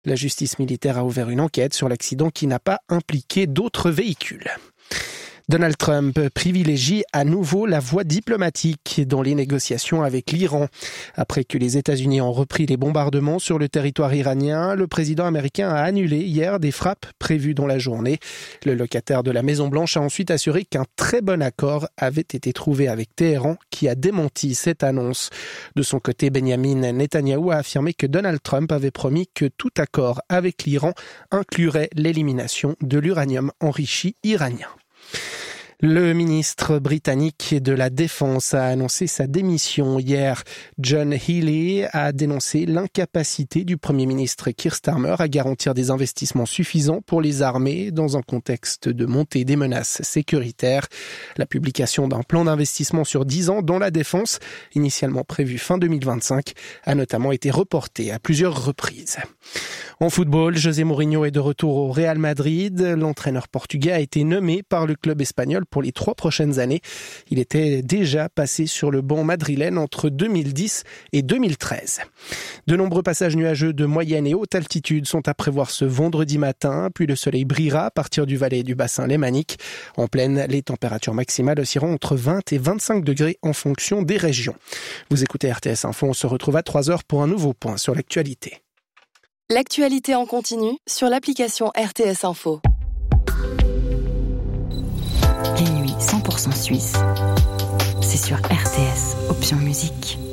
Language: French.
La justice militaire a ouvert une enquête sur l'accident qui n'a pas impliqué d'autres véhicules. Donald Trump privilégie à nouveau la voie diplomatique dans les négociations avec l'Iran. Après que les États-Unis ont repris les bombardements sur le territoire iranien, le président américain a annulé hier des frappes prévues dans la journée. Le locataire de la Maison-Blanche a ensuite assuré qu'un très bon accord avait été trouvé avec Téhéran, qui a démenti cette annonce. De son côté, Benjamin Netanyahou a affirmé que Donald Trump avait promis que tout accord avec l'Iran inclurait l'élimination de l'uranium enrichi iranien. Le ministre britannique de la Défense a annoncé sa démission hier. John Healey a dénoncé l'incapacité du Premier ministre Keir Starmer à garantir des investissements suffisants pour les armées dans un contexte de montée des menaces sécuritaires. La publication d'un plan d'investissement sur 10 ans dans la défense, initialement prévu fin 2025, a notamment été reportée à plusieurs reprises. En football, José Mourinho est de retour au Real Madrid. L'entraîneur portugais a été nommé par le club espagnol pour les 3 prochaines années. Il était déjà passé sur le banc madrilène entre 2010 et 2013. De nombreux passages nuageux de moyenne et haute altitude sont à prévoir ce vendredi matin, puis le soleil brillera à partir du Valais et du bassin lémanique. En plaine, les températures maximales oscilleront entre 20 et 25 degrés en fonction des régions. Vous écoutez RTS Info, on se retrouve à 3h pour un nouveau point sur l'actualité. L'actualité en continu sur l'application RTS Info. Les nuits 100% suisses, c'est sur RTS, option musique.